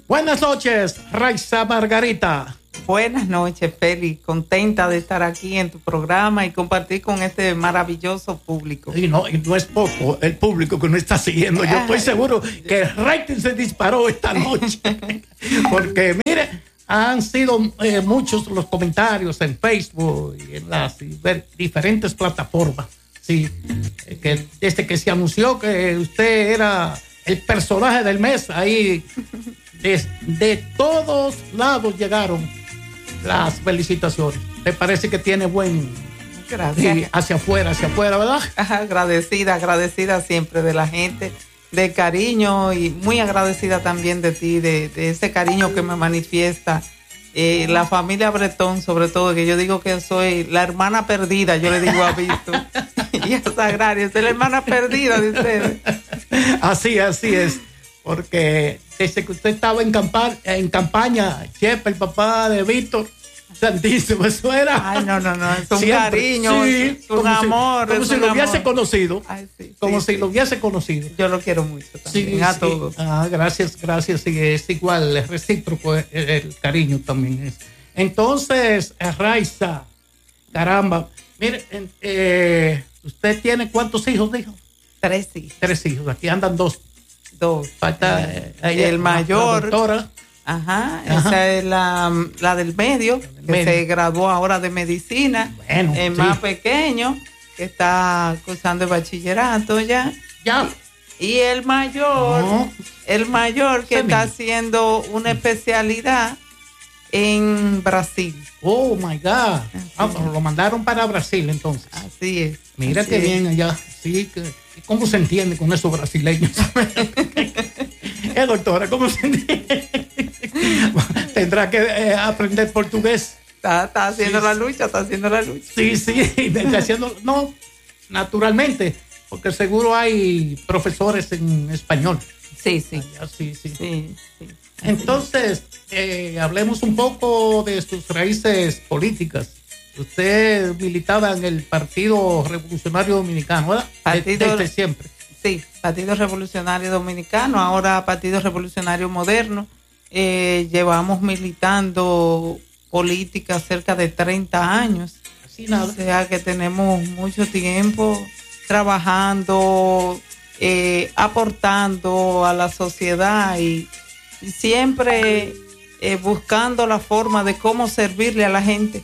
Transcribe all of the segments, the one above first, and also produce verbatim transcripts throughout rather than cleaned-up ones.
Buenas noches, Raiza Margarita. Buenas noches, Félix. Contenta de estar aquí en tu programa y compartir con este maravilloso público. Y no, y no es poco el público que nos está siguiendo. Yo estoy seguro que el rating se disparó esta noche. Porque, mire, han sido eh, muchos los comentarios en Facebook y en las diferentes plataformas. Sí, que desde que se anunció que usted era el personaje del mes, ahí de, de todos lados llegaron las felicitaciones. ¿Te parece que tiene buen... Gracias. Sí, hacia afuera, hacia afuera, ¿verdad? Agradecida, agradecida siempre de la gente, de cariño y muy agradecida también de ti, de, de ese cariño que me manifiesta. Eh, la familia Bretón, sobre todo, que yo digo que soy la hermana perdida, yo le digo a Víctor. Y a Sagrario, soy la hermana perdida de ustedes. Así, así es. Porque desde que usted estaba en, campa- en campaña, Chepe, el papá de Víctor, santísimo, eso era. Ay, no, no, no, es un siempre, cariño, sí, es un como amor. Si, como es si un lo hubiese amor. conocido. Ay, sí, como sí, si sí. lo hubiese conocido. Yo lo quiero mucho también, Sí, a sí. todos. Ah, gracias, gracias. Sí, es igual, es recíproco el, el cariño también es. Entonces, Raiza, caramba, mire, eh, ¿usted tiene cuántos hijos, dijo? Tres hijos. Tres hijos, aquí andan dos. Dos. Falta Eh, eh, el la- mayor. la doctora. Ajá, Ajá. esa es la, la del medio, del que medio. se graduó ahora de medicina. Bueno, el sí. más pequeño, que está cursando el bachillerato ya. Ya. Y el mayor, No. el mayor que Ese está mismo. haciendo una especialidad en Brasil. Oh my God. Ah, pues lo mandaron para Brasil entonces. Así es. Mira así qué es. bien allá. Sí, que, ¿cómo se entiende con esos brasileños? eh, doctora, ¿cómo se entiende? Tendrá que eh, aprender portugués. Está, está haciendo Sí, la sí. lucha, está haciendo la lucha. Sí, sí, está haciendo, no, naturalmente, porque seguro hay profesores en español. Sí, sí. Allá, sí, sí. Sí, sí. Entonces, eh, hablemos un poco de sus raíces políticas. Usted militaba en el Partido Revolucionario Dominicano, ¿verdad? Partido- Desde siempre. Sí, Partido Revolucionario Dominicano, ahora Partido Revolucionario Moderno. Eh, llevamos militando política cerca de treinta años. Así nada. O sea que tenemos mucho tiempo trabajando, eh, aportando a la sociedad y, y siempre eh, buscando la forma de cómo servirle a la gente.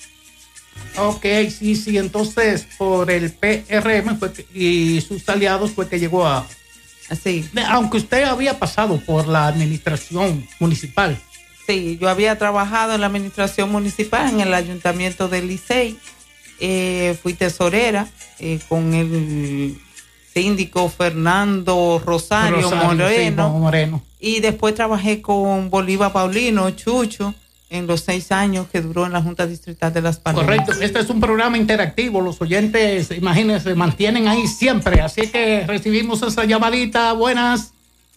Ok, sí, sí. Entonces, por el P R M fue que- y sus aliados fue que llegó a... Así. Aunque usted había pasado por la administración municipal. Sí, yo había trabajado en la administración municipal, en el ayuntamiento de Licey. Eh, fui tesorera eh, con el síndico Fernando Rosario, Rosario, Moreno. sí, Moreno. Y después trabajé con Bolívar Paulino, Chucho, en los seis años que duró en la Junta Distrital de Las Palmas. Correcto, este es un programa interactivo, los oyentes, imagínense, se mantienen ahí siempre, así que recibimos esa llamadita, buenas.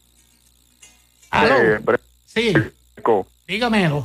Aló, Eh, Bre- sí, dígamelo.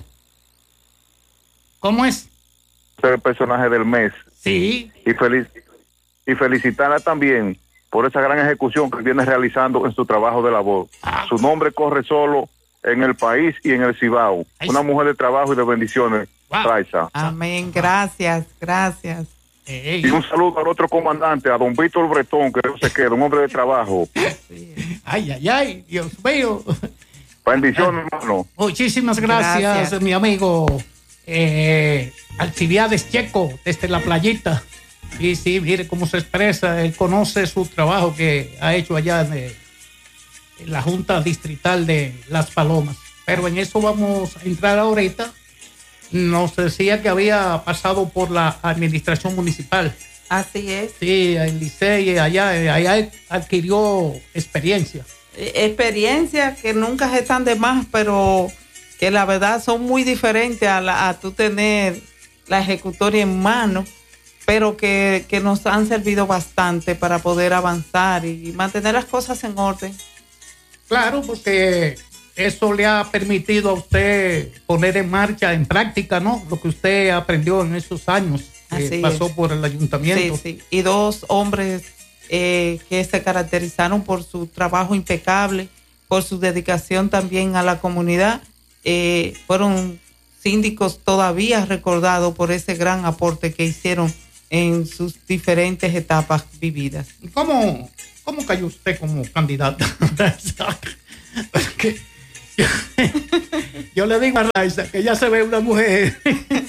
¿Cómo es? ser el personaje del mes Sí, y feliz y felicitarla también por esa gran ejecución que viene realizando en su trabajo de labor. Ah. Su nombre corre solo en el país y en el Cibao. Ay, Una sí. mujer de trabajo y de bendiciones, Wow. Raiza. Amén, gracias, gracias. ey, Y un saludo al otro comandante, a don Víctor Bretón, que no se queda, un hombre de trabajo. ay, ay, ay, Dios mío. Bendiciones, hermano. Muchísimas gracias, Gracias. mi amigo eh, Alcibiades Checo, desde la playita. Sí, sí, mire cómo se expresa, él conoce su trabajo que ha hecho allá en, eh, en la Junta Distrital de Las Palomas. Pero en eso vamos a entrar ahorita. Nos decía que había pasado por la administración municipal. Así es. Sí, en Licey, allá, eh, allá adquirió experiencia. Eh, Experiencias que nunca están de más, pero que la verdad son muy diferentes a, la, a tú tener la ejecutoria en mano, pero que, que nos han servido bastante para poder avanzar y mantener las cosas en orden. Claro, porque eso le ha permitido a usted poner en marcha, en práctica, ¿no? Lo que usted aprendió en esos años que Así pasó es. por el ayuntamiento. Sí, sí. Y dos hombres eh, que se caracterizaron por su trabajo impecable, por su dedicación también a la comunidad. Eh, fueron síndicos todavía recordados por ese gran aporte que hicieron en sus diferentes etapas vividas. ¿Y cómo, cómo cayó usted como candidata? Porque yo, yo le digo a Raiza que ella se ve una mujer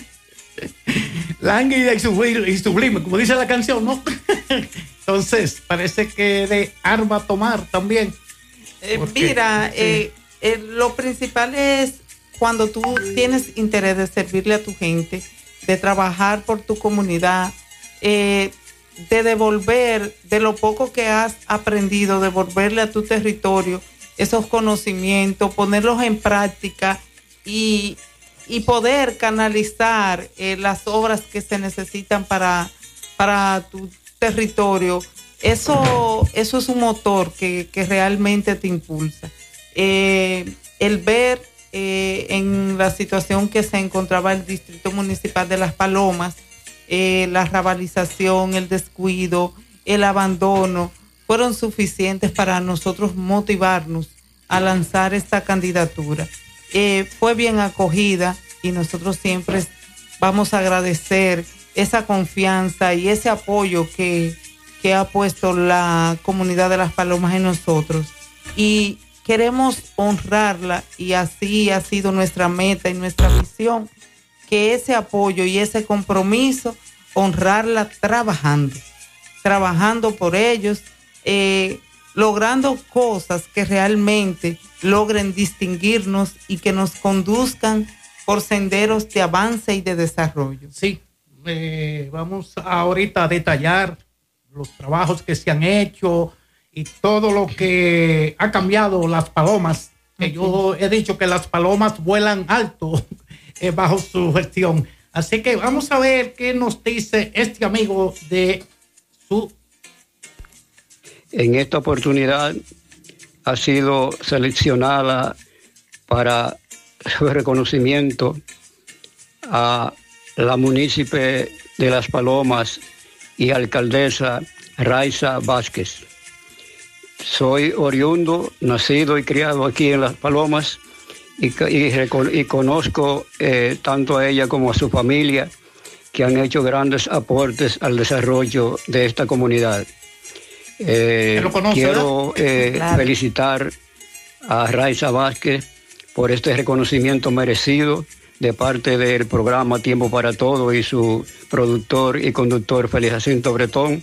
lánguida y sublime, y sublime, como dice la canción, ¿no? Entonces, parece que de arma tomar también. Eh, mira, sí. eh, eh, lo principal es cuando tú tienes interés de servirle a tu gente, de trabajar por tu comunidad, eh, de devolver de lo poco que has aprendido, devolverle a tu territorio esos conocimientos, ponerlos en práctica y, y poder canalizar eh, las obras que se necesitan para, para tu territorio. Eso, eso es un motor que, que realmente te impulsa. Eh, el ver eh, en la situación que se encontraba el Distrito Municipal de Las Palomas, eh, la rabalización, el descuido, el abandono, fueron suficientes para nosotros motivarnos a lanzar esta candidatura. Eh, fue bien acogida y nosotros siempre vamos a agradecer esa confianza y ese apoyo que, que ha puesto la comunidad de Las Palomas en nosotros. Y queremos honrarla y así ha sido nuestra meta y nuestra visión, que ese apoyo y ese compromiso, honrarla trabajando, trabajando por ellos, eh, logrando cosas que realmente logren distinguirnos y que nos conduzcan por senderos de avance y de desarrollo. Sí, eh, vamos ahorita a detallar los trabajos que se han hecho y todo lo que ha cambiado Las Palomas. Que yo he dicho que Las Palomas vuelan alto eh, bajo su gestión. Así que vamos a ver qué nos dice este amigo de su... En esta oportunidad ha sido seleccionada para su reconocimiento a la munícipe de Las Palomas y alcaldesa Raiza Vázquez. Soy oriundo, nacido y criado aquí en Las Palomas y, y, y conozco eh, tanto a ella como a su familia, que han hecho grandes aportes al desarrollo de esta comunidad. Eh, conoce, quiero eh, claro. felicitar a Raiza Vázquez por este reconocimiento merecido de parte del programa Tiempo para Todo y su productor y conductor Félix Jacinto Bretón,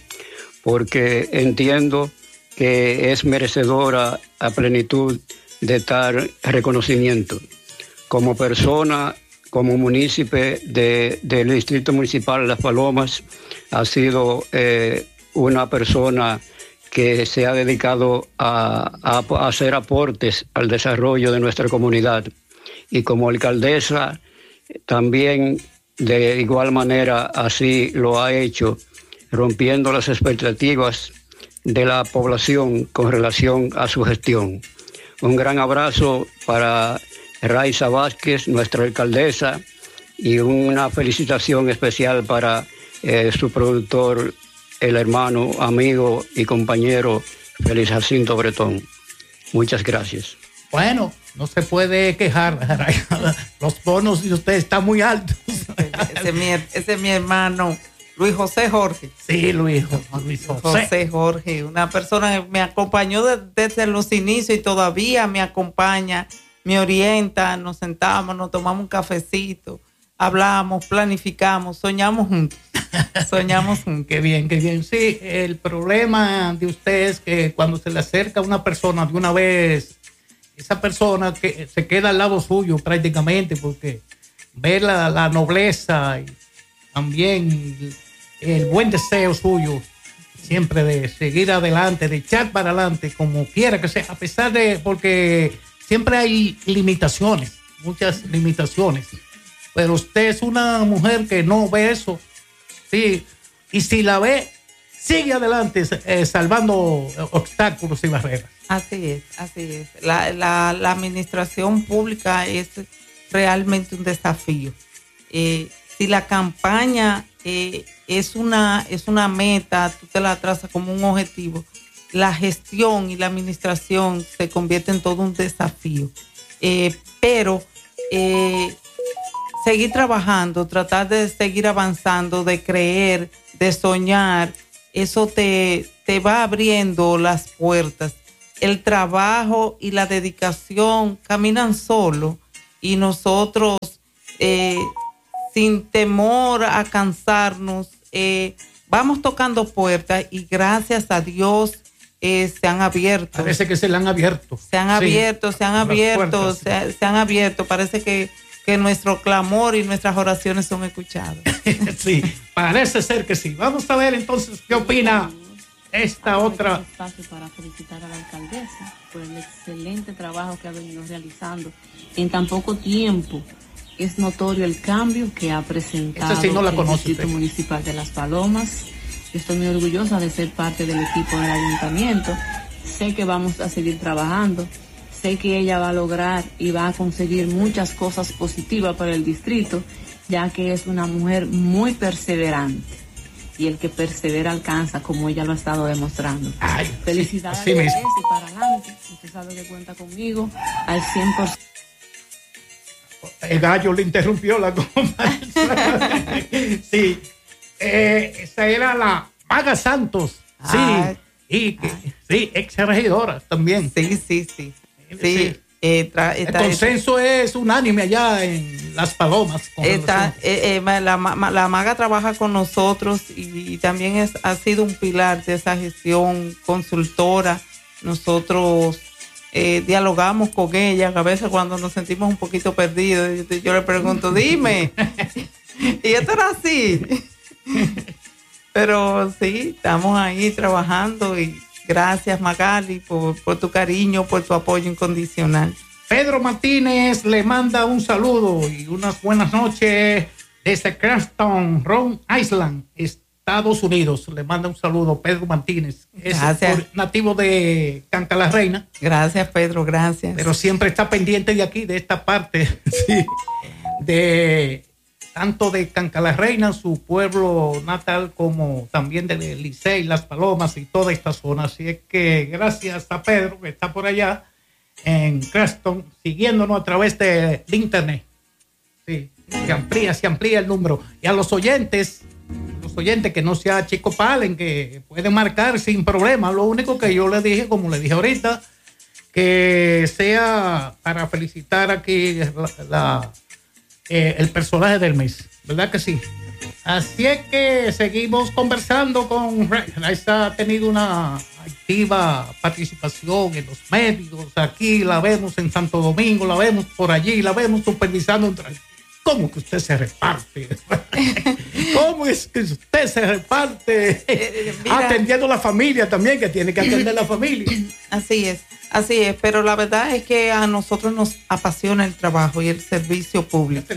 porque entiendo que es merecedora a plenitud de tal reconocimiento. Como persona, como munícipe de, del Distrito Municipal de Las Palomas, ha sido eh, una persona que se ha dedicado a, a, a hacer aportes al desarrollo de nuestra comunidad. Y como alcaldesa, también de igual manera así lo ha hecho, rompiendo las expectativas de la población con relación a su gestión. Un gran abrazo para Raiza Vázquez, nuestra alcaldesa, y una felicitación especial para eh, su productor, el hermano, amigo y compañero Félix Jacinto Bretón. Muchas gracias. Bueno, no se puede quejar. Los bonos de usted están muy altos. Ese es mi, ese es mi hermano Luis José Jorge. Sí, Luis, Luis José. José Jorge, una persona que me acompañó de, desde los inicios y todavía me acompaña, me orienta, nos sentamos, nos tomamos un cafecito, hablamos, planificamos, soñamos juntos. Soñamos juntos. Qué bien, qué bien. Sí, el problema de usted es que cuando se le acerca a una persona de una vez, esa persona que se queda al lado suyo prácticamente, porque ve la, la nobleza y también el buen deseo suyo siempre de seguir adelante, de echar para adelante como quiera que sea, a pesar de, porque siempre hay limitaciones, muchas limitaciones, pero usted es una mujer que no ve eso, sí, y si la ve, sigue adelante eh, salvando obstáculos y barreras. Así es, así es. La, la, la administración pública es realmente un desafío. Eh, si la campaña eh, es una es una meta, tú te la trazas como un objetivo, la gestión y la administración se convierte en todo un desafío. Eh, pero eh, seguir trabajando, tratar de seguir avanzando, de creer, de soñar, eso te, te va abriendo las puertas. El trabajo y la dedicación caminan solo y nosotros, eh, sin temor a cansarnos, eh, vamos tocando puertas y gracias a Dios eh, se han abierto. Parece que se le han abierto. Se han sí. abierto, se han abierto, puertas, se, sí. se han abierto. Parece que, que nuestro clamor y nuestras oraciones son escuchadas. Sí, parece ser que sí. Vamos a ver entonces qué opina esta otra. Espacio para felicitar a la alcaldesa por el excelente trabajo que ha venido realizando en tan poco tiempo. Es notorio el cambio que ha presentado sí no la el conoce Distrito usted. Municipal de Las Palomas. Estoy muy orgullosa de ser parte del equipo del ayuntamiento. Sé que vamos a seguir trabajando. Sé que ella va a lograr y va a conseguir muchas cosas positivas para el distrito, ya que es una mujer muy perseverante. Y el que persevera alcanza, como ella lo ha estado demostrando. Ay, felicidades sí, a mismo. y para adelante. Usted sabe que cuenta conmigo al cien por ciento. El gallo le interrumpió la conversación. Sí, eh, esa era la Maga Santos. Sí, Ay, y que, sí, ex regidora también. Sí, sí, sí. Sí, Sí. eh, tra- El está- consenso es unánime allá en Las Palomas. con Está, relación- eh, eh, la, ma- la maga trabaja con nosotros y, y también es, ha sido un pilar de esa gestión consultora. Nosotros eh, dialogamos con ella, a veces cuando nos sentimos un poquito perdidos, yo, yo le pregunto, dime, y esto era así. Pero sí, estamos ahí trabajando y gracias, Magali, por, por tu cariño, por tu apoyo incondicional. Pedro Martínez le manda un saludo y unas buenas noches desde Cranston, Rhode Island, Estados Unidos. Le manda un saludo Pedro Martínez. Es Gracias. por- nativo de Canca la Reina, Gracias, Pedro, gracias. pero siempre está pendiente de aquí, de esta parte, sí, de tanto de Canca la Reina, su pueblo natal, como también de Licey, Las Palomas y toda esta zona. Así es que gracias a Pedro, que está por allá en Creston, siguiéndonos a través de, de internet. Sí, se amplía, se amplía el número. Y a los oyentes, los oyentes que no sea Chico Palen, que pueden marcar sin problema. Lo único que yo le dije, como le dije ahorita, que sea para felicitar aquí la, la, eh, el personaje del mes, ¿verdad que sí? Así es que seguimos conversando con Raiza. Ha tenido una activa participación en los medios. Aquí la vemos en Santo Domingo, la vemos por allí, la vemos supervisando un tra- ¿Cómo que usted se reparte? ¿Cómo es que usted se reparte? Eh, mira. Atendiendo a la familia también, que tiene que atender a la familia. Así es, así es, pero la verdad es que a nosotros nos apasiona el trabajo y el servicio público.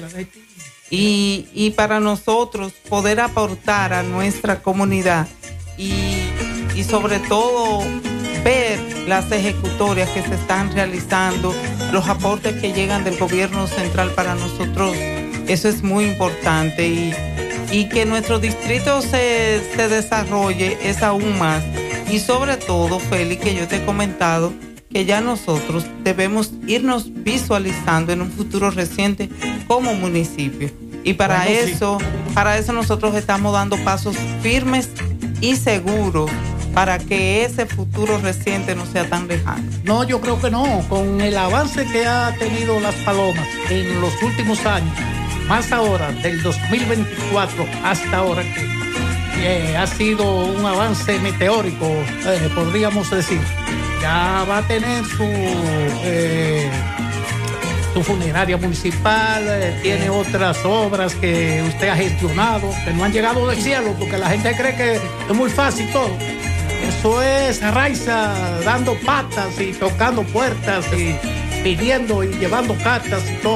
Y, y para nosotros poder aportar a nuestra comunidad y, y sobre todo ver las ejecutorias que se están realizando, los aportes que llegan del gobierno central para nosotros, eso es muy importante y, y que nuestro distrito se, se desarrolle es aún más. Y sobre todo, Félix, que yo te he comentado, que ya nosotros debemos irnos visualizando en un futuro reciente como municipio. Y para Bueno, sí. eso, para eso nosotros estamos dando pasos firmes y seguros para que ese futuro reciente no sea tan lejano. No, yo creo que no. Con el avance que ha tenido Las Palomas en los últimos años, más ahora, del dos mil veinticuatro hasta ahora, que eh, ha sido un avance meteórico, eh, podríamos decir. Ya va a tener su, eh, su funeraria municipal, eh, tiene otras obras que usted ha gestionado, que no han llegado del cielo, porque la gente cree que es muy fácil todo. Eso es Raiza dando patas y tocando puertas y pidiendo y llevando cartas y todo.